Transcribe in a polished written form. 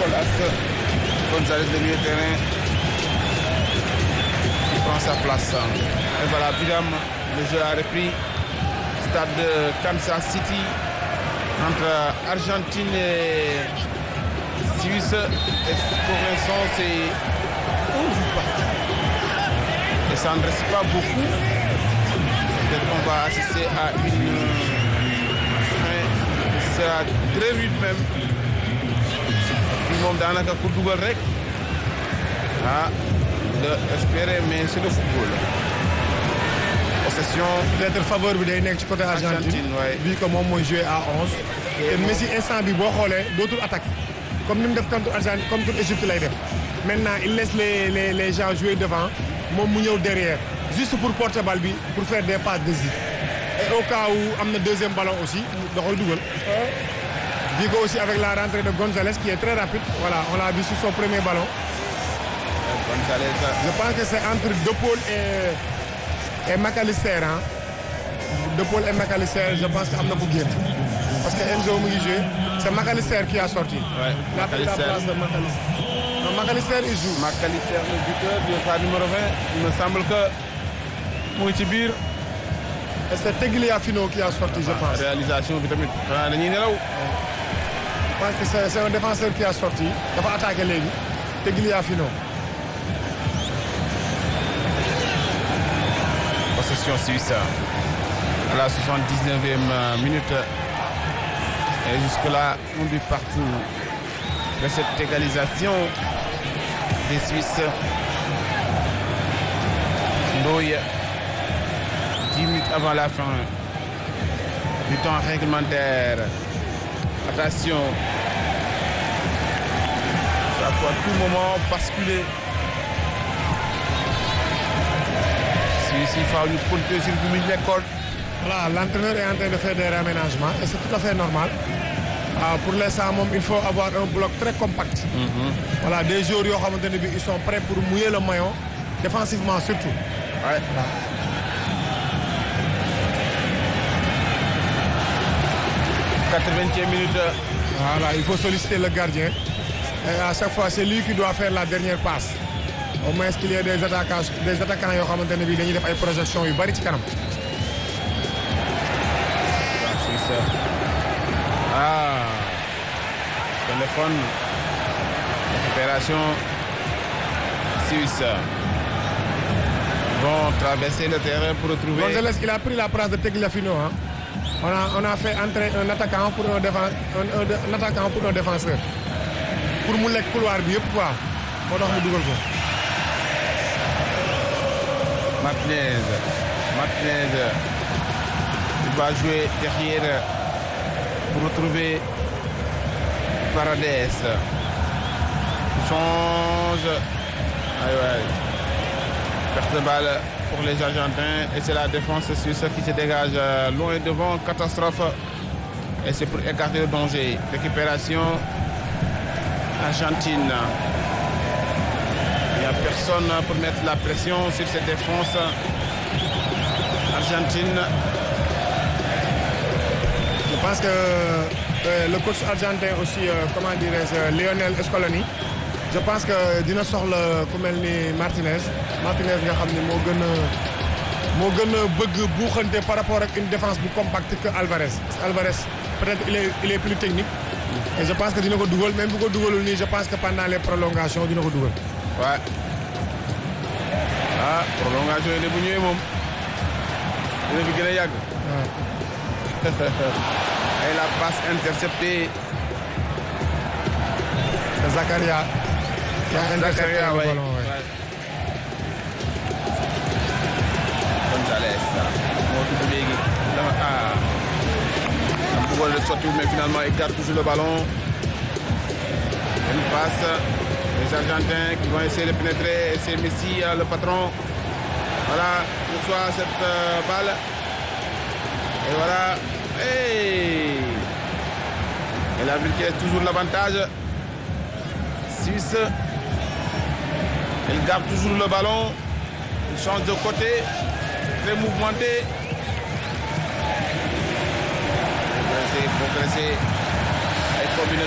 Nicolas Gonzalez, le milieu de terrain, qui prend sa place. Et voilà, Biram, le jeu a repris. Stade de Kansas City entre Argentine et Suisse. Et pour l'instant, c'est et ça ne reste pas beaucoup. Peut-être qu'on va assister à une fin. C'est à très vite même. Puis moom daanaka ku dugal rek de espérer, mais c'est le football. Possession. peut-être faveur bi day nekk ci côté Argentine. Bii que moom mooy joué à 11. te Messi instant bi boo xoolee dootul attaqué comme ni mu def contre Argentine comme contre Égypte lay def. Maintenant il laisse les gens jouer devant moom mu ñëw derrière juste pour porter balle bi pour faire des passes décisives. Et au cas où am na deuxième ballon aussi da koy dugal. Vu que aussi avec la rentrée de Gonzalez qui est très rapide, voilà, on l'a vu sur son premier ballon. Gonzalez. Je pense que c'est entre De Paul et McAllister. Hein. De Paul et McAllister, je pense qu'il y a un peu. Parce que Enzo Mouigé, c'est McAllister qui a sorti. Ouais, Il a pris la place de McAllister. Non, McAllister, il joue. McAllister, le buteur, le numéro 20. Il me semble que Mouitibir. Et c'est Tagliafico qui a sorti, je pense. Réalisation vitamine. Je pense que c'est un défenseur qui a sorti. Il va attaquer Légui. Tagliafico. Possession suisse à la 79e minute. Et jusque-là, on but partout. De cette égalisation des Suisses. Ndoye, 10 minutes avant la fin du temps réglementaire. Attention, ça peut à tout moment basculer. Si il faut une compter sur l'école. Voilà, l'entraîneur est en train de faire des réaménagements et c'est tout à fait normal. Pour l'instant, il faut avoir un bloc très compact. Voilà, des joueurs ils sont prêts pour mouiller le maillot, défensivement surtout. Ouais. Voilà. 80e minute. Voilà, il faut solliciter le gardien. Et à chaque fois, c'est lui qui doit faire la dernière passe. Au moins qu'il y ait des attaquants qui ont fait des projections. Téléphone. Récupération suisse. Vont traverser le terrain pour retrouver. Gonzalez, il a pris la place de Tagliafico. Hein. On a fait entrer un attaquant pour un défenseur. Pour mu lekk couloir bi yëpp quoi. Moo tax mu dugal ko. Martinez. Il va jouer derrière pour retrouver Paredes. Change. Perte de balle pour les Argentins et c'est la défense suisse qui se dégage loin devant. Catastrophe. Et c'est pour écarter le danger. Récupération Argentine. Il n'y a personne pour mettre la pression sur cette défense argentine. Je pense que le coach argentin aussi, comment dirais-je, Lionel Scaloni, je pense que dina soxla ku mel ni Martinez nga xam ne moo gën a bëgg buuxante par rapport ak une défense bu compacte que Alvarez. Alvarez peut-être il est plus technique. Et je pense que dina ko dugal même bu ko dugalul nii je pense que pendant les prolongations dina ko dugal. Ouais. Prolongation yi de bu ñëwee moom dina fi gën a yàgg. Et la passe interceptée. C'est Zakaria qui a intercepté le ballon. Gonzalez moo dugg léegi bëggoon na sotti mais finalement il garde toujours le ballon. Une passe les Argentins qui vont essayer de pénétrer et c'est Messi le patron. Voilà, reçoit cette balle et voilà. Hey! Et l'arbitre qui a toujours l'avantage. Suisse. Il garde toujours le ballon. Il change de côté. Très mouvementé. Progresser. Avec combinaison.